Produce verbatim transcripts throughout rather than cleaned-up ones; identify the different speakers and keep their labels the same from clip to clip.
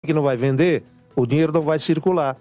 Speaker 1: que não vai vender, o dinheiro não vai circular.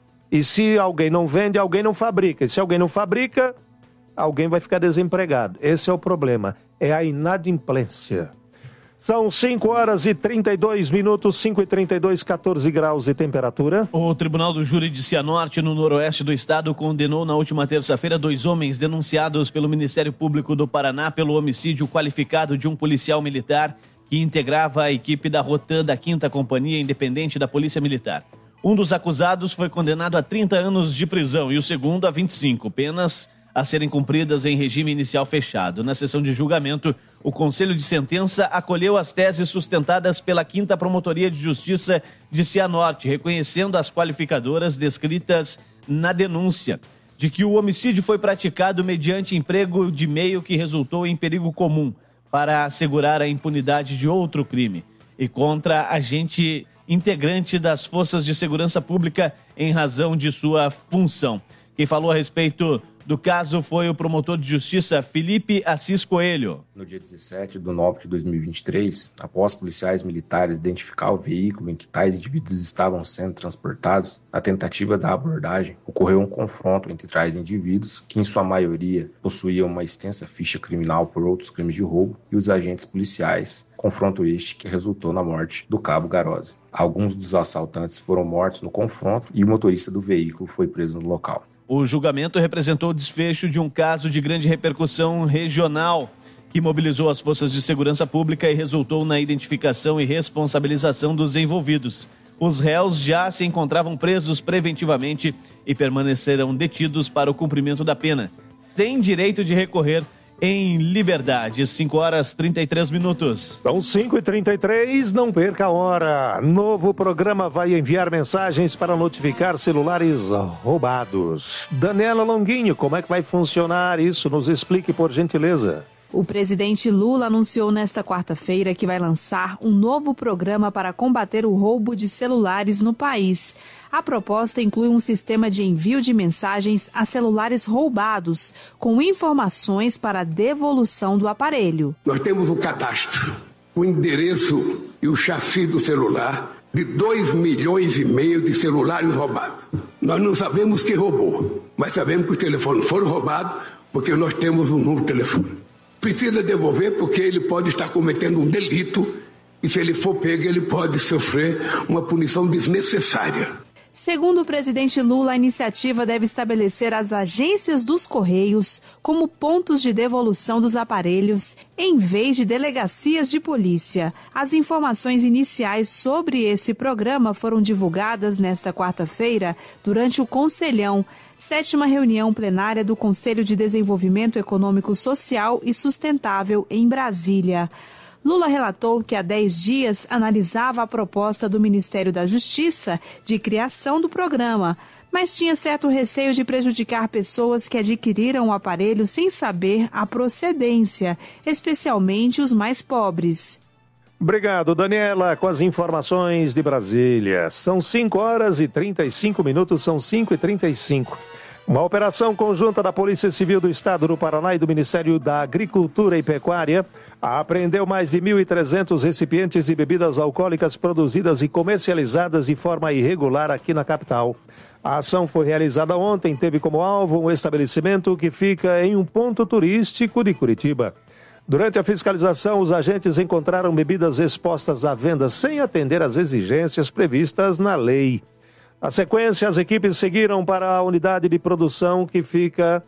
Speaker 1: E se alguém não vende, alguém não fabrica. E se alguém não fabrica, alguém vai ficar desempregado. Esse é o problema. É a inadimplência. São cinco horas e trinta e dois minutos, cinco e trinta e dois, quatorze graus de temperatura.
Speaker 2: O Tribunal do Júri de Cianorte, no noroeste do estado, condenou na última terça-feira dois homens denunciados pelo Ministério Público do Paraná pelo homicídio qualificado de um policial militar que integrava a equipe da Rotan da quinta Companhia Independente da Polícia Militar. Um dos acusados foi condenado a trinta anos de prisão e o segundo a vinte e cinco, penas a serem cumpridas em regime inicial fechado. Na sessão de julgamento, o Conselho de Sentença acolheu as teses sustentadas pela quinta Promotoria de Justiça de Cianorte, reconhecendo as qualificadoras descritas na denúncia, de que o homicídio foi praticado mediante emprego de meio que resultou em perigo comum para assegurar a impunidade de outro crime e contra agente integrante das Forças de Segurança Pública em razão de sua função. Quem falou a respeito do caso foi o promotor de justiça Felipe Assis Coelho.
Speaker 3: No dia dezessete de nove de dois mil e vinte e três, após policiais militares identificar o veículo em que tais indivíduos estavam sendo transportados, na tentativa da abordagem, ocorreu um confronto entre tais indivíduos, que em sua maioria possuíam uma extensa ficha criminal por outros crimes de roubo, e os agentes policiais, confronto este que resultou na morte do cabo Garozzi. Alguns dos assaltantes foram mortos no confronto e o motorista do veículo foi preso no local.
Speaker 2: O julgamento representou o desfecho de um caso de grande repercussão regional que mobilizou as forças de segurança pública e resultou na identificação e responsabilização dos envolvidos. Os réus já se encontravam presos preventivamente e permanecerão detidos para o cumprimento da pena, sem direito de recorrer em liberdade. cinco horas e trinta e três minutos.
Speaker 1: São cinco e trinta e três, não perca a hora. Novo programa vai enviar mensagens para notificar celulares roubados. Daniela Longuinho, como é que vai funcionar isso? Nos explique, por gentileza.
Speaker 4: O presidente Lula anunciou nesta quarta-feira que vai lançar um novo programa para combater o roubo de celulares no país. A proposta inclui um sistema de envio de mensagens a celulares roubados, com informações para a devolução do aparelho.
Speaker 5: Nós temos um cadastro, o endereço e o chassi do celular de dois milhões e meio de celulares roubados. Nós não sabemos quem roubou, mas sabemos que os telefones foram roubados porque nós temos um número de telefone. Precisa devolver porque ele pode estar cometendo um delito e se ele for pego ele pode sofrer uma punição desnecessária.
Speaker 4: Segundo o presidente Lula, a iniciativa deve estabelecer as agências dos Correios como pontos de devolução dos aparelhos, em vez de delegacias de polícia. As informações iniciais sobre esse programa foram divulgadas nesta quarta-feira durante o Conselhão, sétima reunião plenária do Conselho de Desenvolvimento Econômico, Social e Sustentável em Brasília. Lula relatou que há dez dias analisava a proposta do Ministério da Justiça de criação do programa, mas tinha certo receio de prejudicar pessoas que adquiriram o aparelho sem saber a procedência, especialmente os mais pobres.
Speaker 1: Obrigado, Daniela, com as informações de Brasília. São cinco horas e trinta e cinco minutos, são cinco e trinta e cinco. Uma operação conjunta da Polícia Civil do Estado do Paraná e do Ministério da Agricultura e Pecuária apreendeu mais de mil e trezentos recipientes de bebidas alcoólicas produzidas e comercializadas de forma irregular aqui na capital. A ação foi realizada ontem, teve como alvo um estabelecimento que fica em um ponto turístico de Curitiba. Durante a fiscalização, os agentes encontraram bebidas expostas à venda sem atender às exigências previstas na lei. Na sequência, as equipes seguiram para a unidade de produção que fica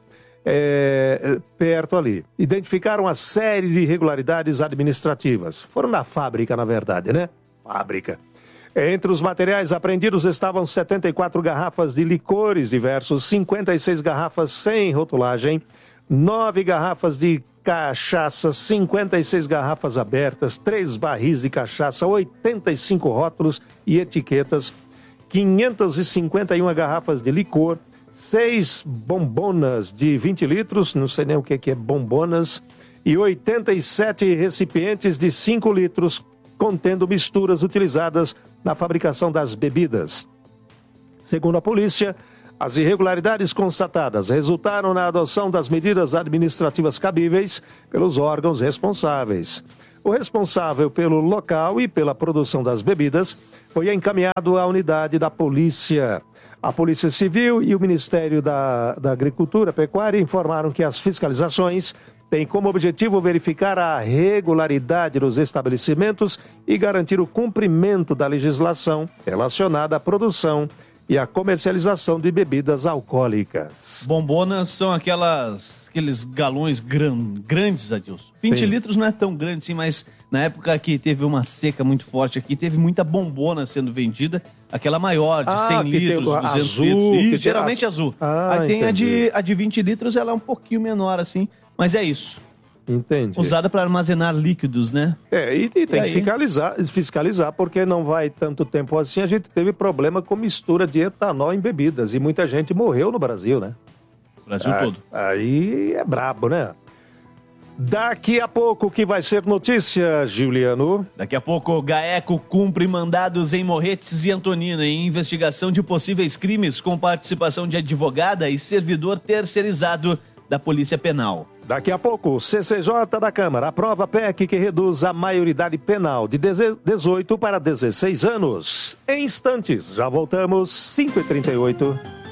Speaker 1: é, perto ali. Identificaram a série de irregularidades administrativas. Foram na fábrica, na verdade, né? Fábrica. Entre os materiais apreendidos estavam setenta e quatro garrafas de licores diversos, cinquenta e seis garrafas sem rotulagem, nove garrafas de cachaça, cinquenta e seis garrafas abertas, três barris de cachaça, oitenta e cinco rótulos e etiquetas, quinhentas e cinquenta e uma garrafas de licor, seis bombonas de vinte litros, não sei nem o que é bombonas, e oitenta e sete recipientes de cinco litros, contendo misturas utilizadas na fabricação das bebidas. Segundo a polícia, as irregularidades constatadas resultaram na adoção das medidas administrativas cabíveis pelos órgãos responsáveis. O responsável pelo local e pela produção das bebidas foi encaminhado à unidade da polícia. A Polícia Civil e o Ministério da, da Agricultura e Pecuária informaram que as fiscalizações têm como objetivo verificar a regularidade dos estabelecimentos e garantir o cumprimento da legislação relacionada à produção e à comercialização de bebidas alcoólicas.
Speaker 2: Bombonas são aquelas, aqueles galões gran, grandes, Adilson. vinte Sim. litros não é tão grande assim, mas na época que teve uma seca muito forte aqui, teve muita bombona sendo vendida, aquela maior, de ah, cem litros, tem, duzentos azul, litros, e geralmente azul. Ah, Aí tem a de, a de vinte litros, ela é um pouquinho menor assim, mas é isso.
Speaker 1: Entendi.
Speaker 2: Usada para armazenar líquidos, né?
Speaker 1: É, e, e tem e que fiscalizar, fiscalizar, porque não vai tanto tempo assim. A gente teve problema com mistura de etanol em bebidas e muita gente morreu no Brasil, né?
Speaker 2: Brasil
Speaker 1: ah,
Speaker 2: todo.
Speaker 1: Aí é brabo, né? Daqui a pouco, que vai ser notícia, Juliano?
Speaker 2: Daqui a pouco, GAECO cumpre mandados em Morretes e Antonina em investigação de possíveis crimes com participação de advogada e servidor terceirizado da Polícia Penal.
Speaker 1: Daqui a pouco, C C J da Câmara aprova a P E C que reduz a maioridade penal de dezoito para dezesseis anos. Em instantes, já voltamos, cinco e trinta e oito.